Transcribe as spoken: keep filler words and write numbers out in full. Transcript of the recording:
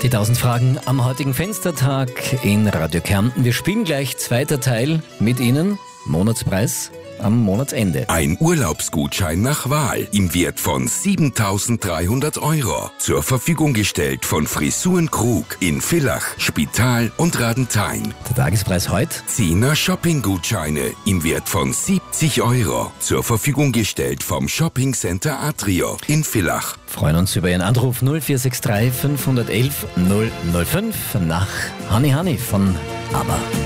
Die tausend Fragen am heutigen Fenstertag in Radio Kärnten. Wir spielen gleich zweiter Teil mit Ihnen. Monatspreis am Monatsende. Ein Urlaubsgutschein nach Wahl im Wert von siebentausenddreihundert Euro. Zur Verfügung gestellt von Frisuren Krug in Villach, Spital und Radenthein. Der Tagespreis heute? Zehner Shoppinggutscheine im Wert von siebzig Euro. Zur Verfügung gestellt vom Shopping Center Atrio in Villach. Freuen uns über Ihren Anruf null vier sechs drei fünf eins eins null null fünf nach Honey Honey von ABBA.